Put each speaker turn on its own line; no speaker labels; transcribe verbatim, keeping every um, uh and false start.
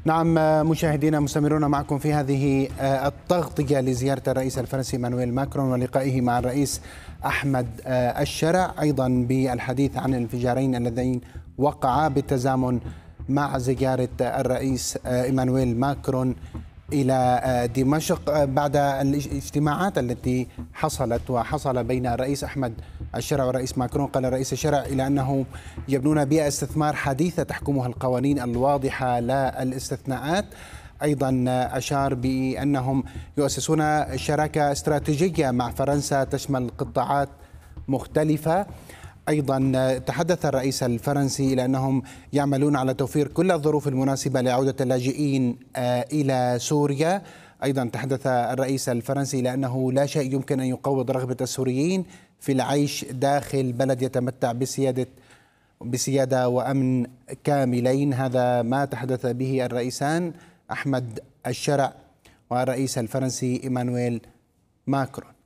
نعم مشاهدينا، مستمرون معكم في هذه التغطية لزيارة الرئيس الفرنسي إيمانويل ماكرون ولقائه مع الرئيس أحمد الشرع، أيضا بالحديث عن الانفجارين اللذين وقعا بالتزامن مع زيارة الرئيس إيمانويل ماكرون إلى دمشق بعد الاجتماعات التي حصلت وحصل بين الرئيس أحمد الشرع والرئيس ماكرون. قال الرئيس الشرع إلى أنه يبنون بيئة استثمار حديثة تحكمها القوانين الواضحة لا الاستثناءات. أيضا أشار بأنهم يؤسسون شراكة استراتيجية مع فرنسا تشمل قطاعات مختلفة. أيضا تحدث الرئيس الفرنسي إلى أنهم يعملون على توفير كل الظروف المناسبة لعودة اللاجئين إلى سوريا. أيضا تحدث الرئيس الفرنسي إلى أنه لا شيء يمكن أن يقوض رغبة السوريين في العيش داخل بلد يتمتع بسيادة بسيادة وأمن كاملين. هذا ما تحدث به الرئيسان أحمد الشرع والرئيس الفرنسي إيمانويل ماكرون.